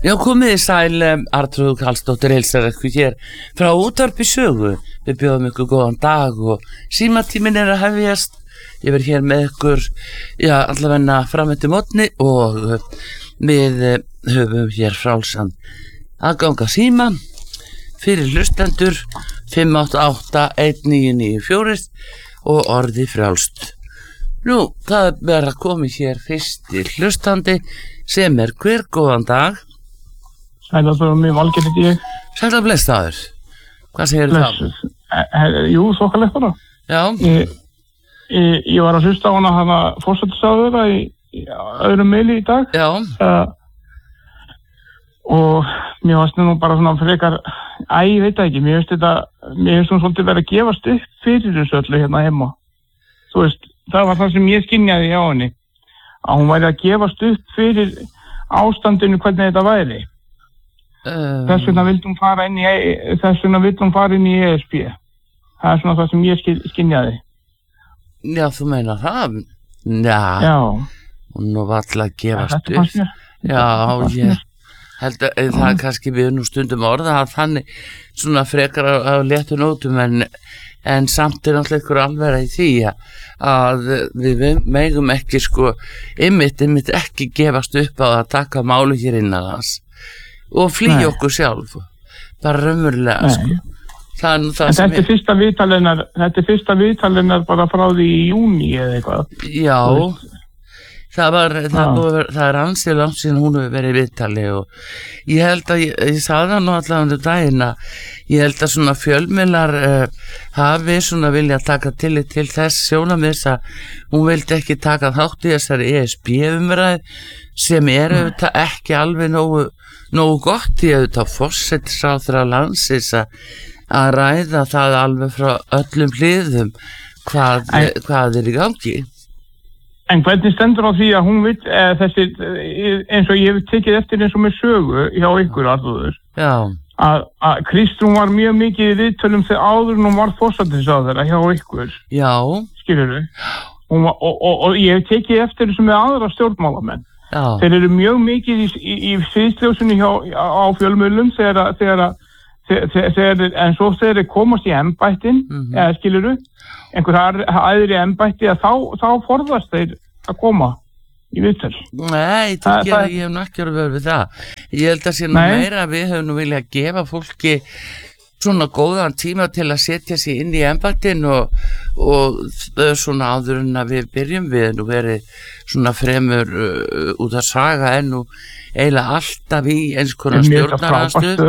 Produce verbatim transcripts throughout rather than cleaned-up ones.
Já, komið í sæl, Arnþrúður Karlsdóttir heilsar ykkur hér frá Útvarpi Sögu. Við bjóðum ykkur góðan dag og símatíminn er að hefjast. Ég verð hér með ykkur, já, allavegna fram eftir morgni og við höfum hér frálsan aðganga síma fyrir hlustendur fimm átta átta eitt níu níu fjögur og orði frjálst. Nú, það er að koma hér fyrsti hlustandi sem er hver góðan dag. Sæla bara mig Valgeir heiti ég. Sæla blessaður. Hvað segir það? Jú, þokkalegt bara. Já. Ég, ég, ég var að hlusta á hana hana forsætisráðherra í, í öðrum miðli í dag. Já. Uh, og mér varst nú bara svona frekar, æ, ég veit það ekki, mér finnst þetta, mér finnst hún svolítið verið að gefast upp fyrir þessu öllu hérna heima. Þú veist, það var það sem ég skynjaði hjá henni. Að hún væri að gefast upp fyrir ástandinu hvernig þetta væri. Um, þess vegna vildi hún fara inn í þess vegna vildi hún fara inn í E S B. Það er svona það sem ég skynjaði. Já, þú meinar það? Já. Já. Og nú var alltaf að gefast ja, upp. Já, ég held að það er kannski við nú stundum orða að þannig svona frekar á, á léttu nótum en, en samt er náttúrulega ykkur alveg í því að við megum ekki sko ymmit, ymmit ekki gefast upp á að taka málu hér innan hans. Og flýja okkur sjálf bara raunverulega sko. Það er nú það en sem þetta er fyrsta viðtalinnar þetta er fyrsta viðtalinnar bara frá því í júní eða eitthvað. Já, það var það, var, það er ansið langt síðan hún hefur verið í viðtali og ég held að ég, ég sagði það nú allavega um daginn að ég held að svona fjölmiðlar uh, hafi svona vilja taka tillit til þess sjónarmiðs að hún vildi ekki taka þátt í þessari E S B umræðu sem er auðvitað ekki alveg nógu nógu gott í auðvitað forsætisráðherra landsins að ræða það alveg frá öllum hliðum hvað, en, hvað er í gangi. En hvernig stendur á því að hún vill eh, þessi, eins og ég hef tekið eftir eins og með sögu hjá ykkur Arnþrúður, að, að Kristrún var mjög mikið í viðtölum þegar áður hún var forsætisráðherra hjá ykkur. Já. Skilurðu? Og, og, og, og ég hef tekið eftir þessu með aðra stjórnmálamenn. Já. Þeir eru mjög mikið í, í, í sviðsljósinu hjá, á fjölmiðlum þegar, þegar, þegar, þegar, en svo þegar þeir komast í embættin, mm-hmm. eða skiluru, einhver aðri embætti, að þá, þá forðast þeir að koma í viðtöl. Nei, það gera, ég hef náttúrulega ekki verið við það. Ég held að sé nú meira að við höfum nú viljað gefa fólki svona góðan tíma til að setja sig inn í embættin og, og svona áður en að við byrjum við nú verið svona fremur uh, út að saga en nú eiginlega alltaf í eins konar stjórnaraðstöð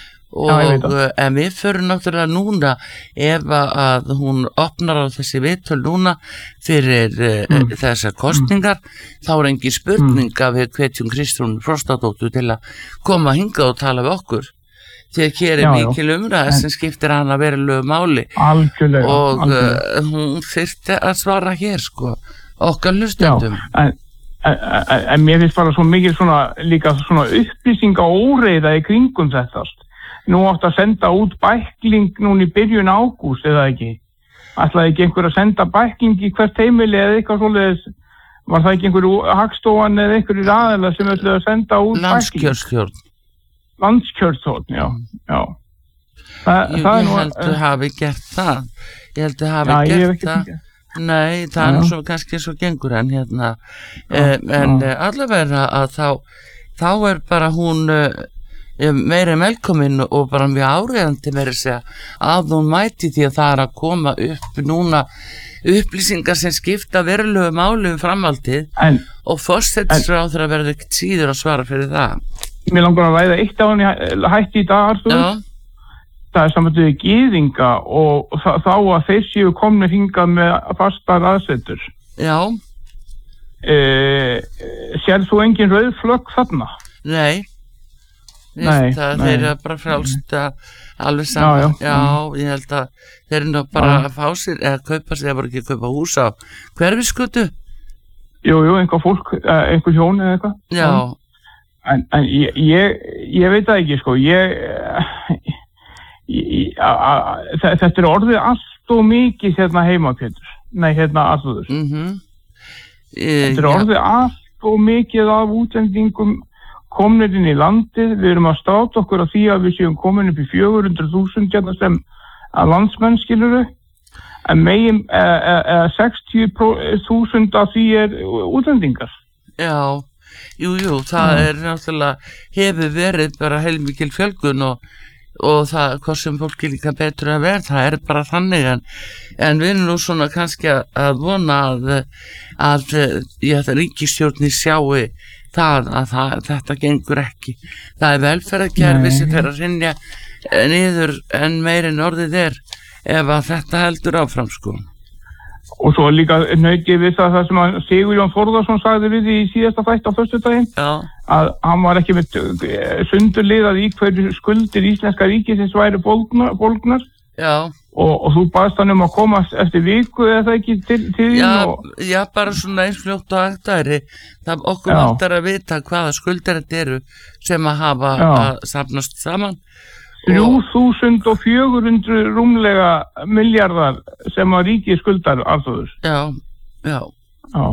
og uh, en við förum náttúrulega núna ef að hún opnar á þessi viðtöl núna fyrir uh, mm. þessar kostningar mm. þá er engin spurning mm. að við hvetjum Kristrúnu Frostadóttur til að koma hingað og tala við okkur. Þegar hér er mikil umræða sem skiptir hana verulegu máli algjörlega, og algjörlega. Uh, hún þyrfti að svara hér sko, okkar hlustendum. En, en, en, en mér finnst bara svo mikið svona, líka svona upplýsinga óreiða í kringum þetta. Nú átt að senda út bækling núna í byrjun ágúst eða ekki. Ætlaði ekki einhver að senda bækling í hvert heimili eða eitthvað svoleiðis. Var það ekki einhver hagstofan eða einhverjir aðeila sem ætlaði að senda út bækling? Landskjörstjórn. Landskjörstjórn, já, já. Þa, ég, það ég held að hafi gert það ég held að hafi já, gert það nei, það já. Er nú svo kannski svo gengur en hérna já, eh, en já. Allavega að þá þá er bara hún eh, meira velkomin og bara mjög áreiðandi meira að segja að hún mæti því að það er að koma upp núna upplýsingar sem skipta verulegu máli um framhaldið en, og forsætisráðherra verður ekkert síður að svara fyrir það. Mér langar að ræða eitt á henni hætti í dag, Arnþrúður. Það er samvættuði gyðinga og þá að þeir séu komnir hingað með fastar aðsetur. Já. E, sér þú engin rauð flögg þarna? Nei. Nei, það, nei. Þeir eru bara frjálst að alveg saman. Já, já. já, ég held að þeir eru nú bara já. Að fá sér eða kaupa sér, eða bara ekki kaupa hús á Hverfisgötu. Jú, jú, einhver fólk, einhver hjón eða eitthvað. Já. En, en ég, ég, ég veit það ekki, sko, ég, ég a, a, þetta er orðið allt og mikið hérna heima, Pétur, nei, hérna Arnþrúður. Mhm. Þetta er orðið allt og mikið af útlendingum komnir inn í landið, við erum að státa okkur á því að við séum komin upp í fjögur hundruð þúsund hérna sem að landsmenn skiluru, en megin eða sextíu þúsund af því er útlendingar. Já, jú, jú, það mm. er náttúrulega, hefur verið bara heilmikil fjölgun og, og það, hvað sem fólki líka betur að vera, það er bara þannig, en, en við erum nú svona kannski að vona að, að, að ríkisstjórnir sjáu það að það, þetta gengur ekki. Það er velferðarkerfi sem fer að hrynja niður en meiri en orðið er ef að þetta heldur áfram sko. Og svo líka naut ég við það, það sem að Sigurjón Þórðarsson sagði við í síðasta þætti á föstudaginn, að hann var ekki með sundurliðað í hverju skuldir íslenska ríkisins væri bólgnar, bólgnar. Já. Og, og þú baðst hann um að koma eftir viku eða ekki til, til já, og... já, bara svona eins fljótt og hægtæri. Það okkur vantar að vita hvaða skuldir þetta eru sem að hafa já. Að safnast saman. þrjú þúsund fjögur hundruð rúmlega miljardar sem að ríkið skuldar alþjóður. Já, já. Já.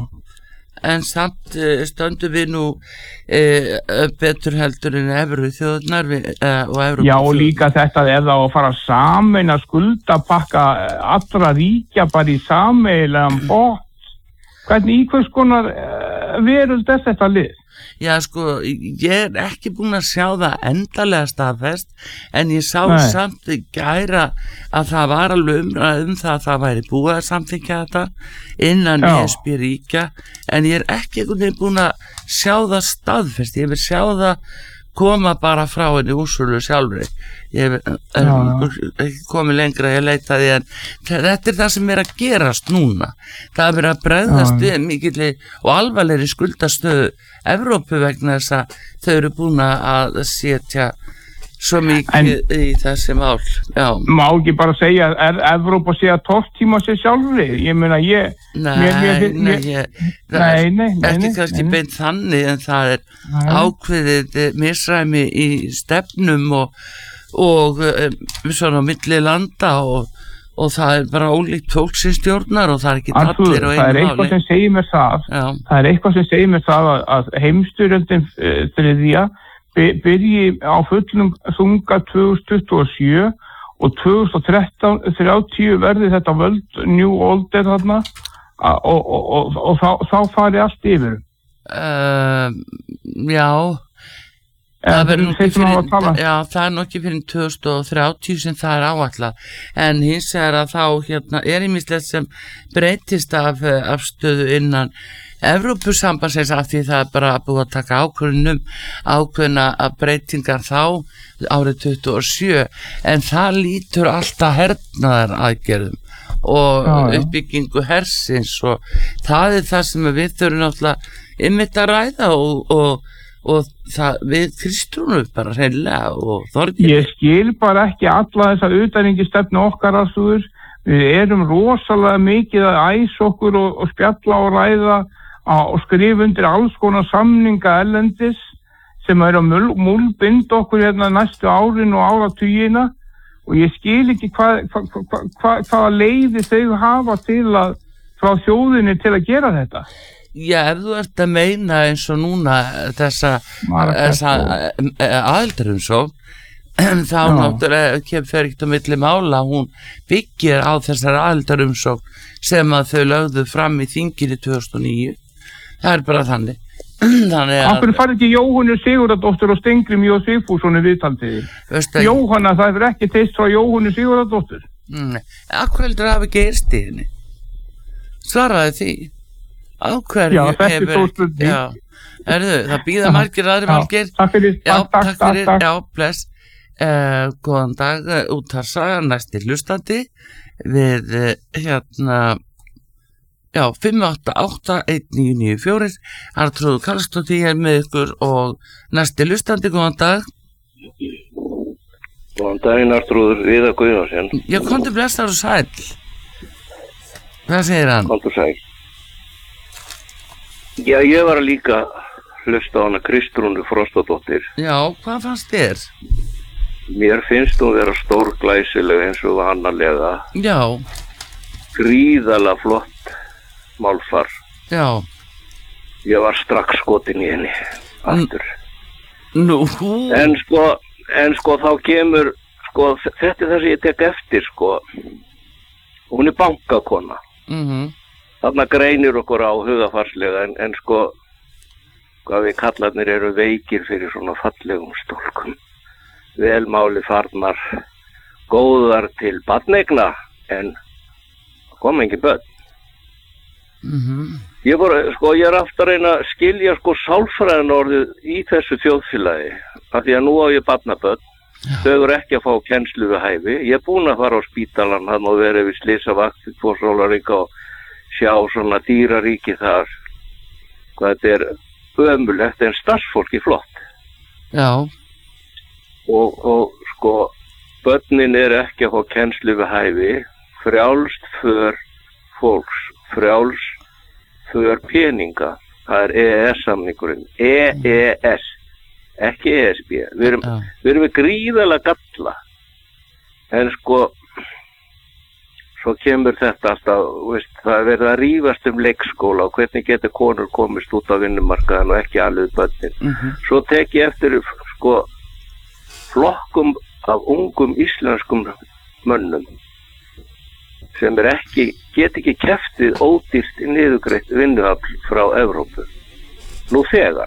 En samt stöndum við nú e, betur heldur en evru þjóðnar við, e, og evru. Já, og líka þetta er það að fara saman að skuldapakka allra ríkja bara í sameiginlegan bótt. Hvernig í hvers konar veröld er þetta lið? Já, sko, ég er ekki búin að sjá það endalega staðfest, en ég sá Nei. Samt í gæra að það var alveg umræð um það að það væri búið að samþykkja þetta innan E S B ríkja, en ég er ekki einhvern veginn búin að sjá það staðfest, ég vil sjá það koma bara frá henni úrsölu sjálfri. Ég er ekki komið lengra að ég leitaði, en þetta er það sem er að gerast núna. Það er verið að bregðast við mikilli og alvarlegri skuldastöðu Evrópu vegna þess að þau eru búin að setja svo mikið en, í þessi mál. Já. Má ekki bara segja að Evrópa sé að tortíma sér sjálfri? Ég meina ég... Nei, mér, mér, nei, mér, ég, það nei, er nei, nei, ekki nei, kannski nei. beint þannig, en það er nei. Ákveðið misræmi í stefnum og, og um, svona milli landa og og það er bara ólíkt fólk sem stjórnar og það er ekki allir og einu máli. Það er eitthvað sem segir mér það, Já. það er eitthvað sem segir mér það að, að heimsstyrjöldin uh, þriðja byrji á fullum þunga tvö þúsund tuttugu og sjö og tvö þúsund þrettán þrjátíu verði þetta völd New Order þarna og, og, og, og þá, þá fari allt yfir. Uh, já. Það er, fyrir, já, það er nokkið fyrir tvö þúsund þrjátíu sem það er áætlað, en hins er að þá hérna, er ýmislegt sem breytist af afstöðu innan Evrópusambandsins af því það er bara búið að taka ákvörðunum ákveðna breytingar þá árið tuttugu og sjö, en það lítur alltaf hernaðar aðgerðum og já, já. Uppbyggingu hersins og það er það sem við þurfum náttúrulega einmitt að ræða og, og og það við kristrúnum bara hreinlega og þorgir. Ég skil bara ekki alla þessa utanríkisstefnu okkar aðstúður. Við erum rosalega mikið að æsa okkur og, og spjalla og ræða og skrifa undir alls konar samninga erlendis sem eru að múlbinda okkur hérna næstu árin og áratugina og ég skil ekki hvað hva, hva, hva, hvaða leiði þau hafa til að frá þjóðinni til að gera þetta. Já, ef þú ert að meina eins og núna þessa, þessa aðildarum svo, þá Já. Náttúrulega kemur fyrir ekkert á milli mála, hún byggir á þessar aðildarum svo sem að þau lögðu fram í þinginu tvö þúsund og níu. Það er bara þannig. þannig að... Akkur farið ekki Jóhannu Sigurðardóttur og Steingrímur J. Sigfússon viðtaldiði? Jóhanna, það er ekki teist frá Jóhannu Sigurðardóttur. Nei, akkur heldur það hafi ekki erst í henni? Svaraði því. Á hverju já, hefur já, erðu, það býða margir aðri margir takk fyrir, já, takk, takk, takk fyrir, takk. já, bless uh, góðan dag, uh, útvarsaga næsti hlustandi við uh, hérna já, fimm átta átta eitt níu níu fjögur Arnþrúður Karlsdóttir er með ykkur og næsti hlustandi, góðan dag góðan daginn Arnþrúður, Viðar Guðjónsson já, komdu blessar og sæl hvað segir hann? Komdu sæl Já, ég var að líka hlusta á hana Kristrúnu Frostadóttir. Já, hvað fannst þér? Mér finnst hún vera stórglæsileg eins og annarlega. Já. Gríðalega flott málfar. Já. Ég var strax skotin í henni, aftur. Nú. En sko, en sko þá kemur, sko þetta er það sem ég tek eftir sko. Hún er bankakona. Mhm. Þarna greinir okkur á hugafarslega en, en sko, hvað við kallarnir eru veikir fyrir svona fallegum stúlkum. Velmáli farnar, góðar til barneigna en kom engin börn. Mhm. Ég voru, sko, ég er aftur að reyna að skilja sko sálfræðin orðið í þessu þjóðfélagi af því að nú á ég barnabörn. Þau eru ekki að fá kennslu við hæfi. Ég er búin að fara á spítalan hann og verið við slysavakt tvo sólarhringa og sjá svona dýraríki þar. Hvað þetta er ömurlegt en starfsfólki flott. Já. Og, og sko, börnin er ekki að fá kennslu við hæfi. Frjálst för fólks, frjálst för peninga. Það er E E S-samningurinn. E E S. Ekki E S B. Við erum, Já. við erum við gríðalega galla. En sko, svo kemur þetta alltaf, veist, það er verið að rífast um leikskóla og hvernig getur konur komist út á vinnumarkaðan og ekki alveg börnin. Mhm. Svo tek ég eftir, sko, flokkum af ungum íslenskum mönnum sem er ekki, get ekki keppt við ódýrt niðurgreitt vinnuafl frá Evrópu. Nú þegar.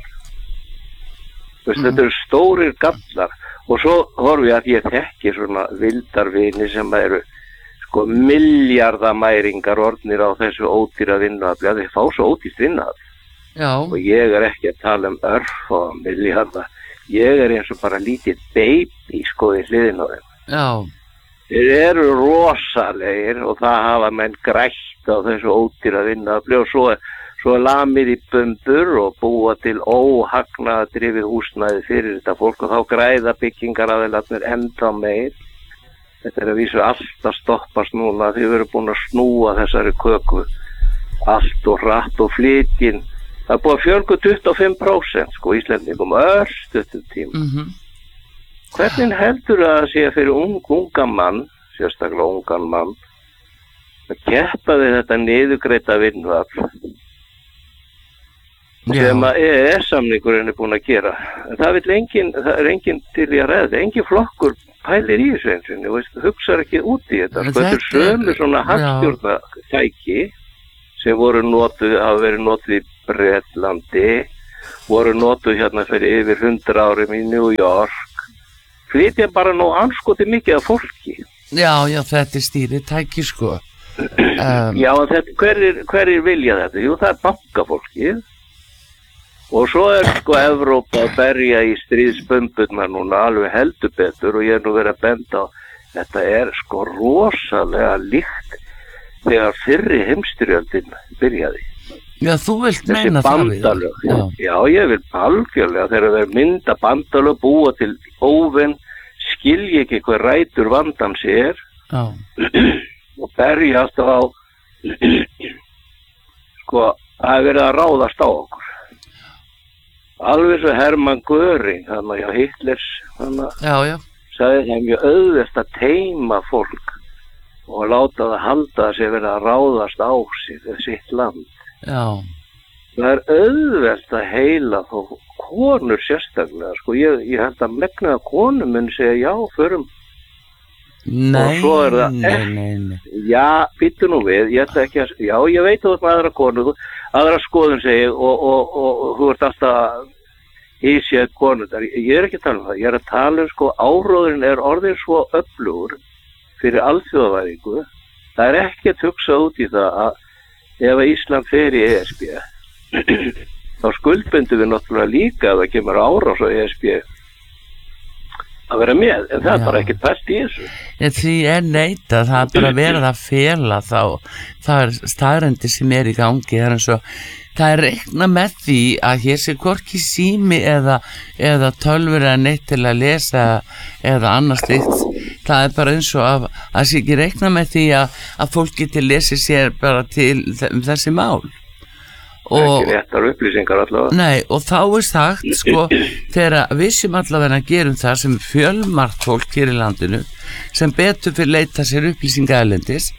Veist, mm. Þetta eru stórir gallar og svo horfi ég að ég þekki svona vildarvini sem eru sko miljardamæringar orðnir á þessu ódýra vinnuafli að þeir fá svo ódýrt vinnuafl. Já. Og ég er ekki að tala um örf og miljarda. Ég er eins og bara lítið baby sko í hliðin á þeim. Já. Þeir eru rosalegir og það hafa menn grætt á þessu ódýra vinnuafli og svo, svo lamið í bumbur og búa til óhagnaðardrifið húsnæði fyrir þetta fólk og þá græða byggingaraðilarnir enda meir. Þetta er að vísu allt að stoppast núna því við erum búin að snúa þessari köku allt og hratt og flytjinn. Það er búið að fjölga tuttugu og fimm prósent sko Íslendingum örstuttum tíma. Mhm. Hvernig heldur það að sé fyrir ung, ungan mann, sérstaklega ungan mann, að keppa við þetta niðurgreidda vinnuafl sem að E E S-samningurinn er búin að gera. Það vill engin, það er engin til í að ræða, engin flokkur pælir í þessu eins og veist, hugsaður ekki út í þetta. Sko, þetta er sömu svona hagstjórnartæki sem voru notuð, hafa verið notuð í Bretlandi, voru notuð hérna fyrir yfir hundra árum í New York. Flytja bara nú anskoti mikið af fólki. Já, já, þetta er stýritæki sko. Um, Já, þetta, hverjir, hverjir vilja þetta? Jú, það er bankafólkið. Og svo er sko Evrópa að berja í stríðsbömburnar núna alveg heldur betur og ég er nú verið að benda á þetta er sko rosalega líkt þegar fyrri heimsstyrjöldin byrjaði. Já, þú vilt Þessi meina það við. bandalög. Já. Já, ég vil algjörlega þegar þeir mynda bandalög búa til óvinn, skilji ekki hver rætur vandans er Já. og berja alltaf á sko, það er verið að ráðast á okkur. Alveg svo Hermann Göring, hann að Hitlers, hann að Já, já. sagði þeim mjög auðvelt að teima fólk og láta það halda að sé verið að ráðast á sig eða sitt land. Já. Það er auðvelt að heila þó konur sérstaklega, sko, ég, ég held að megna að konur mun segja já, förum. Nei, Og svo er það nei, ekki- nei, nei. Já, býttu nú við, ég ætla ekki að, já, ég veit að þú ert með aðra konur, þú- aðra skoðun segi og, og, og, og þú ert alltaf ísjöð konur þar, ég er ekki að tala um það, ég er að tala um sko áróðurinn er orðin svo öflugur fyrir alþjóðavæðingu, það er ekki að hugsa út í það að ef að Ísland fer í E S B þá skuldbundum við náttúrulega líka að það kemur árás á E S B að vera með, en það er Já. bara ekkert pælt í þessu. En því er neita, það er bara verið að fela þá, það er staðrendi sem er í gangi, það er eins og það er reikna með því að hér sé hvorki sími eða, eða tölfur eða neitt til að lesa eða annars slíkt, það er bara eins og að það sé ekki reikna með því að, að fólk geti lesið sér bara til um þessi mál. Og, Ekki réttar upplýsingar allavega. Nei, og þá er sagt, sko, þegar við sem allavega gerum það sem fjölmargt fólk hér í landinu, sem betur fyrir leita sér upplýsinga erlendis,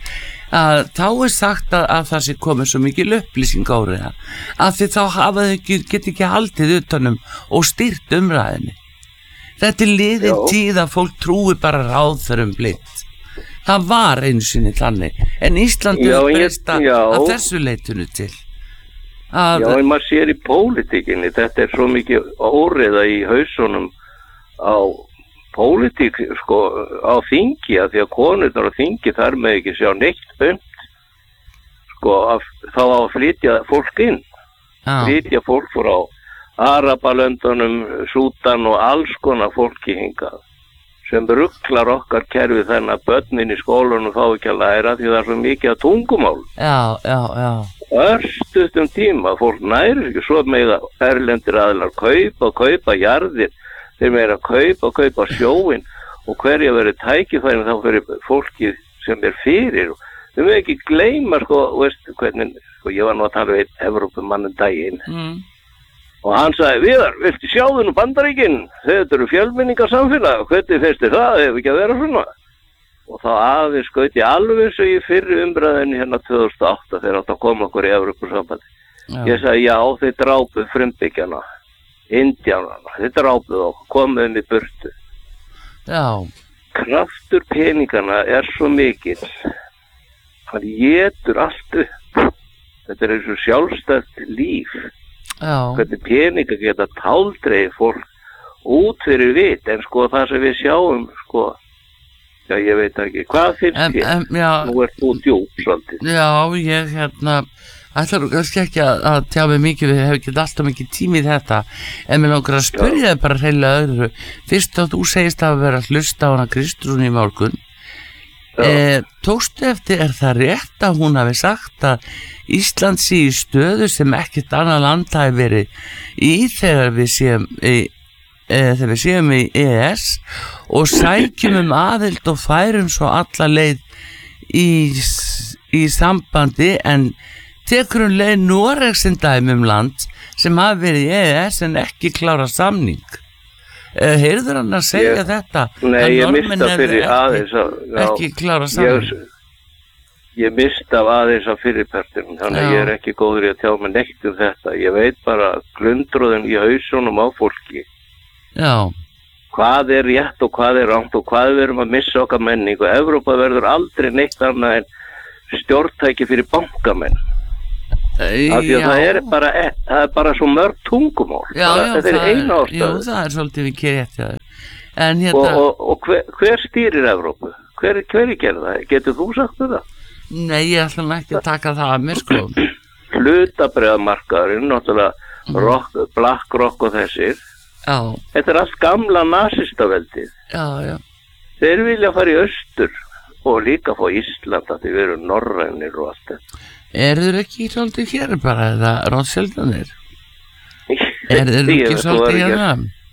að þá er sagt að, að það sé komið svo mikil upplýsing á það að því þá hafa þau ekki, get ekki haldið utanum og styrt umræðinni. Þetta er liðin Já. tíð að fólk trúi bara ráðherrum blind. Það var einu sinni þannig, en Ísland er breysta af þessu leitinu til. Að Já, en maður sér í pólitíkinni, þetta er svo mikið óreiða í hausunum á pólitík, sko, á þingi, að því að konurnar á þingi þar með ekki sjá neitt bönd, sko, að, þá á að flytja fólk inn, Já. flytja fólk frá Arabalöndunum, Súdan og alls konar fólki hingað, sem rugglar okkar kerfi þennan að börnin í skólunum fá ekki að læra því það er svo mikið að tungumál. Já, já, já. Örstuðum tíma, fólk næri ekki svo með að erlendir aðlar kaupa, kaupa jarðir, þeir meira kaupa, kaupa sjóin og hverja verið tækifærin þá fyrir fólkið sem er fyrir. Þau með ekki gleyma, sko, veist, hvernig, sko, ég var nú að tala við einn Evrópumann um daginn Mm. og hann sagði, Viðar, viltu sjá þennu Bandaríkin? Þetta eru fjölmenningar samfélag, hvernig finnst þér það, ef ekki að vera svona? Og þá aðeins skauti alveg svo í fyrri umræðinni hérna tvö þúsund og átta þegar átt að koma okkur í Evrópusambandi. Ég sagði, já, þeir drápuð frumbyggjana, indjánana, þeir drápuð og komuðum í burtu. Já. Kraftur peningana er svo mikill, hann étur allt upp. Þetta er eins og sjálfstætt líf. Já. Hvernig peninga geta táldreið fólk út fyrir vit, en sko það sem við sjáum, sko, já, ég veit ekki, hvað finnst þér? Nú ert þú djúp svolítið. Já, ég hérna ætlar kannski ekki að, að tjá mig mikið, við hefum ekki alltaf mikið tími í þetta, en mér langar að spyrja þig bara hreinlega öðru. Fyrst að þú segist að vera að hlusta á hana Kristrún í morgun, e, tókstu eftir, er það rétt að hún hafi sagt að Ísland sé í stöðu sem ekkert annað land hafi verið í þegar við séum í E, þegar við séum í E E S og sækjum um aðild og færum svo alla leið í, í sambandi, en tekur um leið Noregs sem dæmi um land sem hafi verið í E E S en ekki klára samning. e, heyrður hann að segja ég, þetta? Nei, ég mista fyrir ekki, aðeins að, já, ekki klára samning. Ég, ég mista af aðeins að fyrirpertin, þannig að ég er ekki góður í að tjá mig neitt um þetta. Ég veit bara glundrúðin í hausunum á fólki. Já. Hvað er rétt og hvað er rangt og hvað við erum að missa okkar menning, og Evrópa verður aldrei neitt annað en stjórntæki fyrir bankamenn. E, af því að það er bara, það er bara svo mörg tungumál. Já, bara, já, þetta er eina ástæðu. Jú, það er svolítið við rétt, já. En hérna... Og, og, og hver, hver stýrir Evrópu? Hver, hver gerir það? Getur þú sagt það? Nei, ég ætla ekki að taka það að mér, sko. Hlutabréfamarkaðurinn, náttúrulega mm. rock, Black Rock og þessir. Já. Þetta er allt gamla nasistaveldið. Já, já. Þeir vilja fara í austur og líka fá Ísland að þeir eru norrænir og allt þetta. Er þeir ekki svolítið hér bara, eða Róðseldanir? Er þeir ekki svolítið hérna?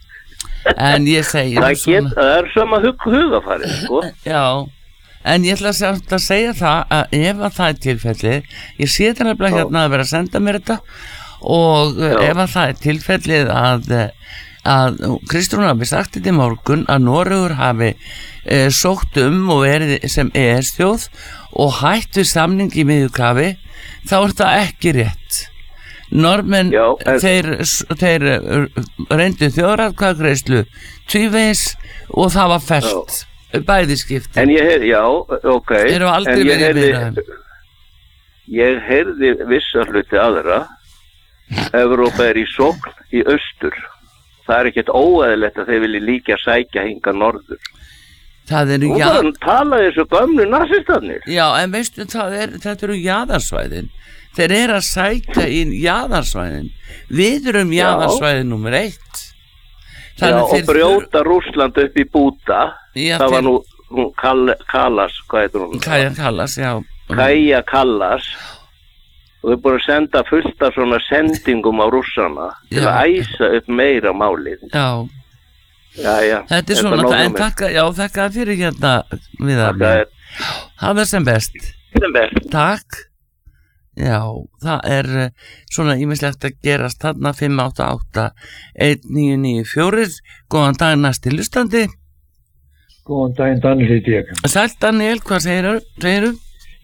En ég segi það, get, það er sama hug, hugafari, sko. Já, en ég ætla að segja það að ef að það er tilfellið, ég sé þetta nefnilega hérna að vera að senda mér þetta, og já. Ef að það er tilfellið að að Kristrún hafi sagt þetta í morgun að Noregur hafi e, sótt um og verið sem E E S-þjóð og hætt við samning í miðjukafi, þá er það ekki rétt. Normenn, já, en... þeir, þeir reyndu þjóðaratkvæðagreiðslu tvívegis og það var fellt, bæði skipti. En ég heyrði, já, ok, Þeir hafa aldrei en ég verið heyrði, meira. Ég heyrði vissa hluti aðra, Evrópa er í sókn í austur. Það er ekkert óeðlilegt að þeir vilji líka sækja hinga norður. Það eru já... Og það tala þessu gömlu nasistarnir. Já, en veistu, það er, þetta eru jaðarsvæðin. Þeir eru að sækja í jaðarsvæðin. Við erum jaðarsvæðin nummer eitt. Já, og brjóta fyr... Rússland upp í búta. Já, það var nú, nú Kall, Kallas, hvað heitur hún? Kaja Kallas, já. Kaja Kallas. Og við búum að senda fullt af svona sendingum á rússana til já. Að æsa upp meira málið. Já. Já, já. Þetta er svona, það, en takka, já, þakka fyrir hérna við að mér. Það er sem best. Sem best. Takk. Já, það er svona ýmislegt að gerast þarna fimm átta átta eitt níu níu fjögur. Góðan dag næsti hlustandi. Góðan daginn, Daniel heiti ég. Sæll Daniel, hvað segirðu? segirðu?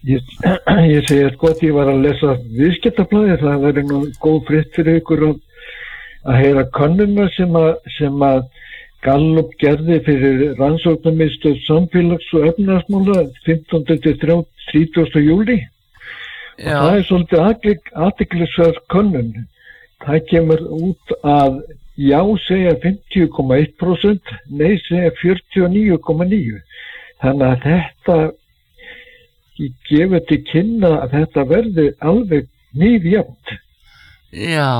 Ég, ég segi að gott ég var að lesa viðskiptablaðið, það verður nú góð frétt fyrir ykkur að, að heyra könnuna sem að, sem að Gallup gerði fyrir rannsóknarmiðstöð samfélags- og efnahagsmála fimmtánda til þrítugasta júlí. Og það er svolítið athyglisverð könnun. Það kemur út að já segja fimmtíu komma eitt prósent, nei segja fjörutíu og níu komma níu. Þannig að þetta gefur til kynna að þetta verði alveg nýfjafnt. Já,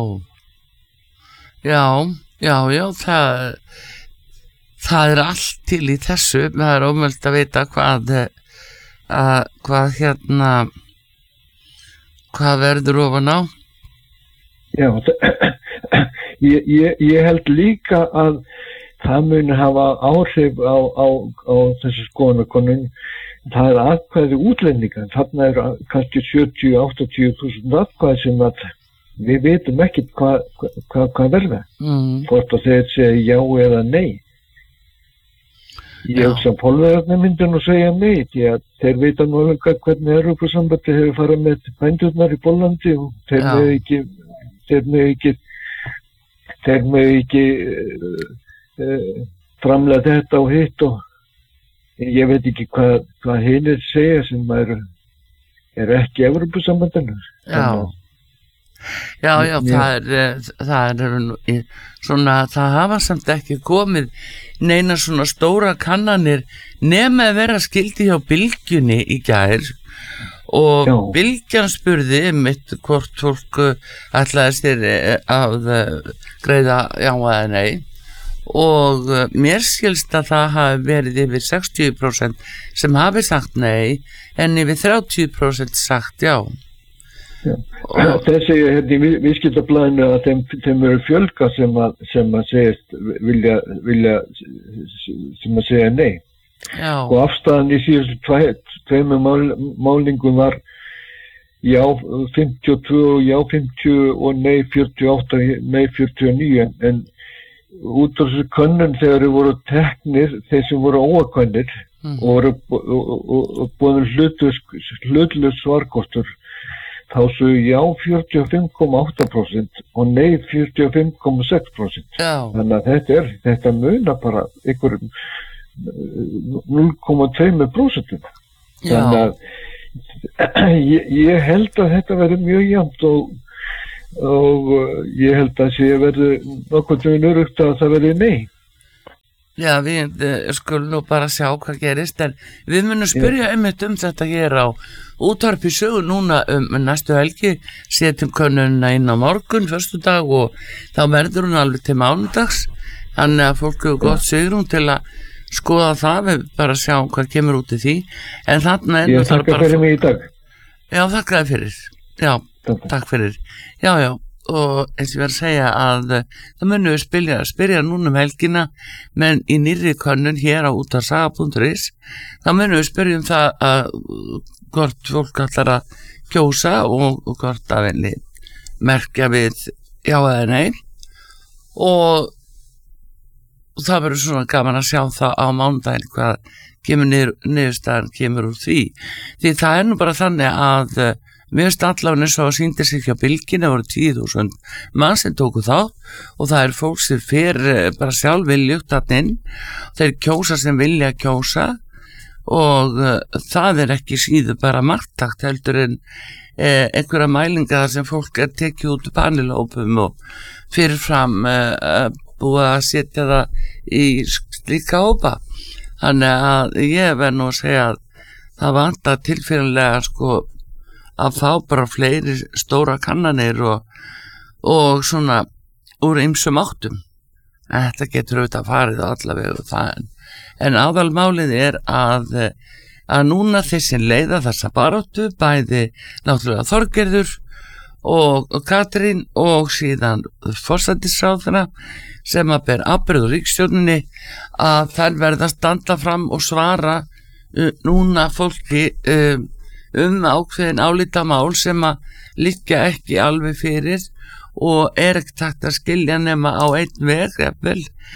já, já, já, það, það er allt til í þessu, það er ómögulegt að vita hvað, að, hvað hérna, hvað verður ofan á. Já, ég, ég, ég held líka að það mun hafa áhrif á, á, á þessu skoðanakönnun. Það er atkvæði útlendinga, þarna er kannski sjötíu til áttatíu þúsund atkvæði sem að við veitum ekkert hvað hva, hva verða, mm. hvort að þeir segja já eða nei. Ég hugsa að pólverjarnir myndu nú segja nei, því að þeir veita nú alveg hvernig Evrópusambandið hefur farið með bændurnar í Póllandi og þeir með ekki, þeir með ekki, þeir með ekki uh, uh, framlega þetta og hitt og ég veit ekki hvað, hvað hinir segja sem er, er ekki Evrópusambandinu. Já, já, já, það er, það er svona, það hafa samt ekki komið neina svona stóra kannanir nema að vera skildi hjá Bylgjunni í gær og já. Bylgjan spurði mitt hvort fólk ætlaði sér að greiða já eða nei. Og mér skilst að það hafi verið yfir sextíu prósent sem hafi sagt nei en yfir þrjátíu prósent sagt já. Já. Þeir segja hérna í viðskiptablaðinu að þeim, þeim eru fjölga sem að, sem að segist vilja, vilja sem að segja nei. Já. Og afstæðan í síðustu tve, tveimur mál, málingum var já fimmtíu og tvö og já fimmtíu og nei fjörutíu og átta, nei fjörutíu og níu en út af þessu könnun þegar þeir voru teknir, þeir sem voru óakvænir mm. og voru búin hlutlaus svarkostur, þá svo já fjörutíu og fimm komma átta prósent og nei fjörutíu og fimm komma sex prósent. Já. Þannig að þetta er, þetta munar bara ykkur núll komma tvö prósent. Þannig að ég, ég held að þetta verður mjög jafnt og og ég held að sé verður nokkuð til örugt að það verður nei. Já, við skulum nú bara sjá hvað gerist en við munum spyrja einmitt um þetta hér á Útvarpi Sögu núna um næstu helgi, setjum könnunina inn á morgun, föstudag og þá verður hún alveg til mánudags þannig að fólk hefur gott svigrúm til að skoða það, við bara sjá hvað kemur út í því en þarna ég þakka fyrir mig í dag. Já, þakka þér fyrir. Já, takk, takk fyrir. Já, já, og eins og ég verð að segja að það munum við spyrja, spyrja núna um helgina, menn í nýrri könnun hér á útvarpssaga punktur is, þá munum við spyrja um það að hvort fólk ætlar að kjósa og, og hvort að venni merkja við já eða nei og, og það verður svona gaman að sjá það á mánudaginn hvað kemur niður, niðurstaðan kemur úr því. Því það er nú bara þannig að mér finnst allavega eins og að sýndir sig hjá Bylgjunni, það voru tíu þúsund mann sem tóku þá og það er fólk sem fer bara sjálf viljugt þarna inn, þeir kjósa sem vilja kjósa og uh, það er ekki síður bara marktakt heldur en eh, einhverja mælinga sem fólk er tekið út úr panelhópum og fyrirfram uh, búið að setja það í slíka hópa. Þannig að ég verð nú að segja að það vantar tilfélagslega sko að fá bara fleiri stóra kannanir og, og svona úr ýmsum áttum. En þetta getur auðvitað farið á allavegu það en, en aðalmálið er að, að núna þessi leiða þessa baráttu, bæði náttúrulega Þorgerður og, og Katrín og síðan forsætisráðherra sem að ber ábyrgð á ríkisstjórninni að þær verða að standa fram og svara uh, núna fólki um, um ákveðin álítamál sem að liggja ekki alveg fyrir og er ekkert hægt að skilja nema á einn veg jafnvel.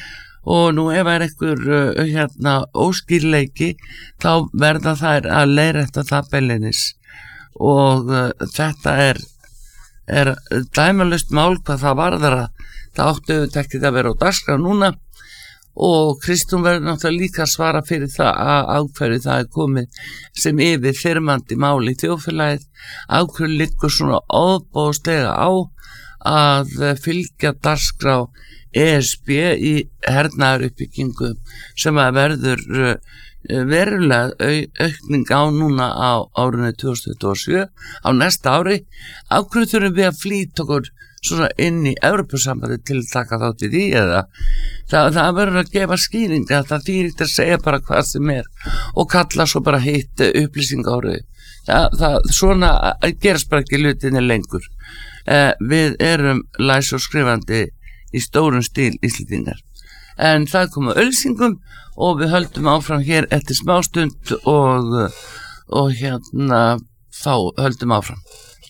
og nú ef er einhver uh, hérna óskýrleiki þá verða þær að leiðrétta það beinlínis og uh, þetta er, er dæmalaust mál hvað það varðar að það áttu auðvitað ekki að vera á dagskrá núna og Kristrún verður náttúrulega líka að svara fyrir það að ákveðið það er komið sem yfir þyrmandi máli í þjóðfélagið, ákveðið liggur svona ofboðslega á að fylgja dagskrá E S B í hernaðaruppbyggingu sem að verður verulega aukning á núna á árinu tvö þúsund tuttugu og sjö á næsta ári. Ákveðið þurfum við að flýta okkur svona inn í Evrópusambandi til að taka þátt í því eða það, það verður að gefa skýring að það þýr ekkert að segja bara hvað sem er og kalla svo bara hitt upplýsingaárið. Það, það svona gerast bara ekki hlutinni lengur. Eh, við erum læs og skrifandi í stórum stíl Íslendingar. En það kom að auglýsingum og við höldum áfram hér eftir smástund og, og hérna þá höldum áfram.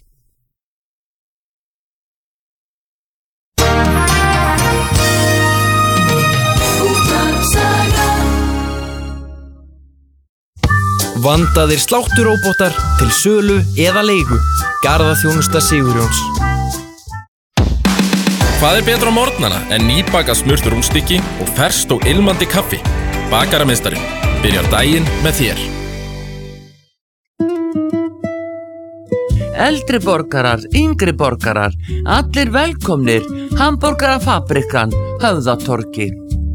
Vandaðir slátturóbótar til sölu eða leigu. Garðaþjónusta Sigurjóns. Hvað er betra á morgnana en nýbakað smurt rúnstykki og ferskt og ilmandi kaffi? Bakarameistarinn byrjar daginn með þér. Eldri borgarar, yngri borgarar, allir velkomnir, Hamborgarafabrikan, Höfðatorgi.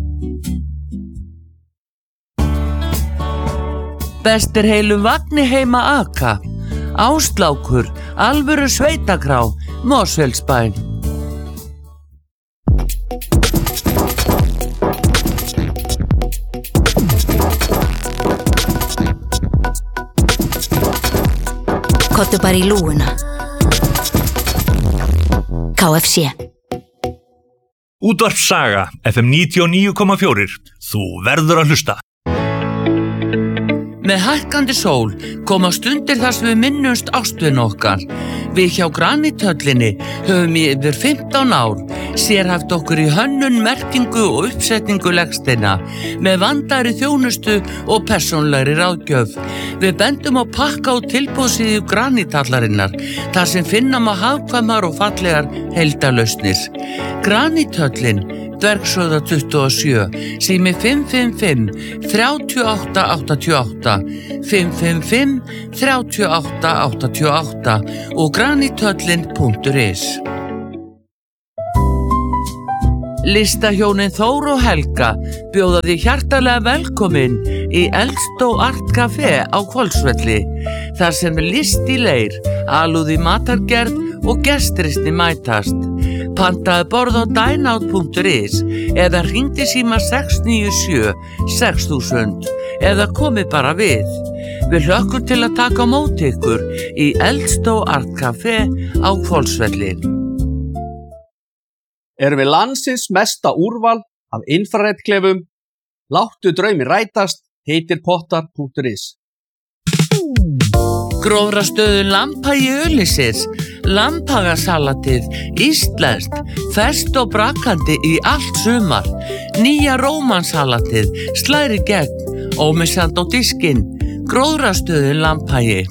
Bestir heilum vagni heima aka, Áslákur, alvöru sveitakrá, Mosfellsbæ. Kottu bara í lúguna. K F C. Útvarp Saga, F M níutíu og níu komma fjögur. Þú verður að hlusta. Með hækkandi sól koma stundir þar sem við minnumst ástvin okkar. Við hjá Granithöllinni höfum í yfir fimmtán ár sérhæft okkur í hönnun, merkingu og uppsetningu legsteina með vandaðri þjónustu og persónlegri ráðgjöf. Við bendum á pakka og tilboðsíðu Granithallarinnar þar sem finna má hagkvæmar og fallegar heildarlausnir. Granithöllin, Dvergshöfða tuttugu og sjö, sími fimm fimm fimm, þrjú átta átta átta, fimm fimm fimm, þrjú átta átta átta og granithöllin punktur is. Listahjónin Þór og Helga bjóða því hjartalega velkomin í Eldstó Art Café á Hvolsvelli, þar sem er list í leir, alúð í matargerð og gestrisni mætast. Pantaðu borð á dineout punktur is eða hringdu síma sex níu sjö sex þúsund eða komið bara við. Við hlökkum til að taka á móti ykkur í Eldstó Art Café á Hvolsvelli. Erum við landsins mesta úrval af infraredklefum? Láttu draumi rætast, heitir pottar punktur is. Gróðrastöðu Lambhagi Öllisir, Lambhagasalatið, íslenskt, ferskt og brakandi í allt sumar. Nýja rómansalatið, slæri gegn, ómissand á diskinn, Gróðrastöðu Lambhagi.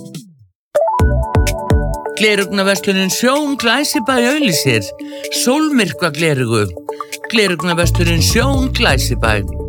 Glerugnaverslunin Sjón Glæsibæ Öllisir, sólmyrkva glerugu, Glerugnaverslunin Sjón Glæsibæ.